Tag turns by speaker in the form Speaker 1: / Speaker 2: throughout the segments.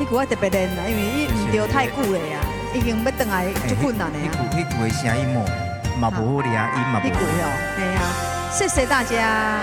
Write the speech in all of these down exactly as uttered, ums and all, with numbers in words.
Speaker 1: 句我特别练啦，因为伊唔着太久了呀，已经要转来就困难的呀。
Speaker 2: 迄句迄句的声音嘛，嘛无好听，音嘛无。
Speaker 1: 迄句哦，哎呀，谢谢大家。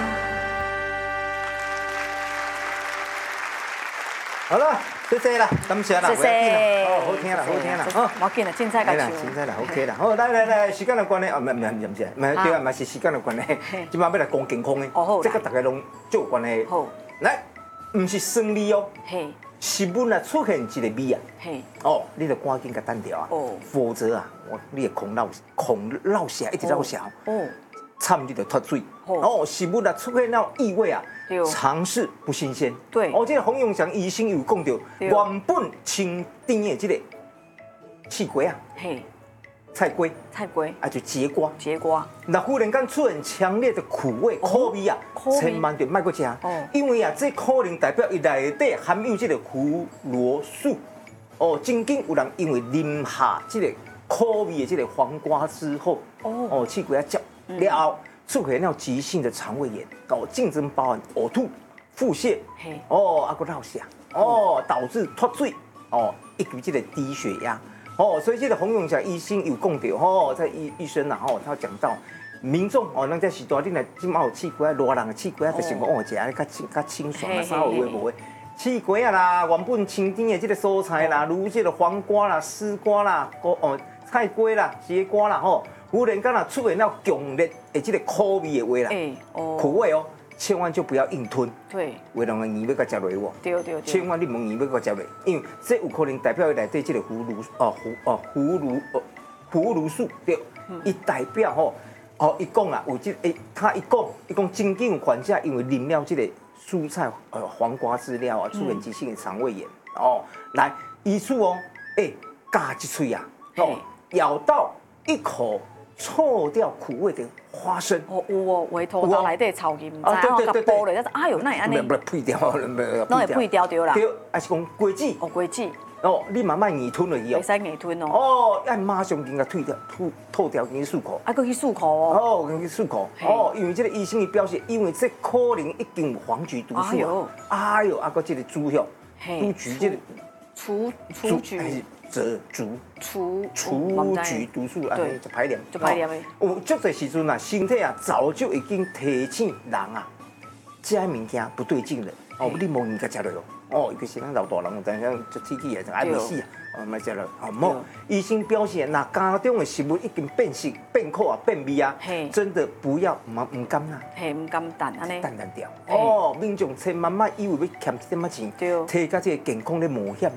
Speaker 2: 好了，谢谢啦，感谢啦，
Speaker 3: 谢谢，
Speaker 2: 哦，好听啦，好听啦，哦，
Speaker 3: 我见了，凊彩甲唱，
Speaker 2: 凊彩啦 ，OK 啦，好，来来来，时间的关系，啊，唔唔唔唔是，唔对啊，嘛是时间的关系，今晚要来讲健康的，这个大家拢最有关系。
Speaker 3: 好，
Speaker 2: 来，唔是生理哦，
Speaker 3: 嘿，
Speaker 2: 食物啊出现一个味啊，
Speaker 3: 嘿，
Speaker 2: 哦，你得赶紧甲单调啊，哦，否则啊，我你的空落空落下，一直落下，哦。惨你就脱水，哦，食物啊出现那异味啊，尝试不新鲜。
Speaker 3: 对，
Speaker 2: 哦，这个洪永祥医生有讲到，原本清甜的这个气瓜啊，嘿，菜瓜，
Speaker 3: 菜瓜
Speaker 2: 啊就节瓜，
Speaker 3: 节瓜，
Speaker 2: 那忽然间出现强烈的苦味、苦味啊，千万就莫搁食，因为啊，这可能代表伊内底含有这个胡萝素，哦，真正有人因为啉下这个苦味的这个黄瓜之后，哦，哦，气瓜啊嚼。了后出现了急性的肠胃炎，哦，竞争包含呕吐、腹泻，哦，啊个落下，哦，导致脱水，哦，以及这个低血压，哦，所以这个洪永祥医生有讲到，哦，在医医生啊，哦，他讲到民众哦，咱在时代你来今嘛有气瓜，热人的气瓜，就想讲哦，食咧较清较清爽啊，啥有话无的。气瓜啊啦，原本清甜的这个蔬菜啦，如这个黄瓜啦、丝瓜啦、哦菜瓜啦、节瓜啦，吼。忽然间啊，出现了强烈的这个苦味的话啦，欸哦、苦味哦，千万就不要硬吞。对，为人的耳要甲食落哦。对对对。千万你门耳要甲食落，因为这有可能代表内底这个葫芦哦葫哦葫芦哦葫芦素对，伊、嗯、代表吼哦，伊讲啊，有这诶，他一讲，伊讲真正有患者因为啉了这个蔬菜呃黄瓜饲料啊，出现急性的肠胃炎、嗯、哦，来医术哦，诶、欸，夹一喙啊，哦，咬到一口。臭掉苦味的花生，
Speaker 3: 哦有哦，回头刀内底炒金，然后甲剥了，哎呦，那会安尼？
Speaker 2: 不不配掉，
Speaker 3: 那会配掉对啦。
Speaker 2: 对，还是讲果子。哦，
Speaker 3: 果子。
Speaker 2: 哦，你慢慢硬吞了以后。
Speaker 3: 袂使硬吞哦。
Speaker 2: 哦，要马上给它退掉，吐吐掉，给它漱口。
Speaker 3: 啊，搁去漱口哦。
Speaker 2: 哦，给它漱口。哦，因为这个医生伊表示，因为这可能已经有黄曲毒素啊。哎呦，啊个这个猪肉，猪菊这个。
Speaker 3: 雏雏菊。
Speaker 2: 蛇竹
Speaker 3: 雏
Speaker 2: 雏菊毒素啊，就排尿，
Speaker 3: 就排尿的。
Speaker 2: 有足侪时阵啊，身体啊早就已经提醒人啊，这物件不对劲了。哦，你莫硬甲食落哦。哦，伊个是咱老大人，但像足刺激的，爱袂死啊。哦，莫食落。哦，莫。医生表示，那家中的食物已经变色、变苦啊、变味啊，真的不要唔唔甘啊。
Speaker 3: 嘿，唔甘淡安尼。
Speaker 2: 淡淡掉。哦，民众千万莫以为要欠一点仔钱，摕甲这个健康咧冒险。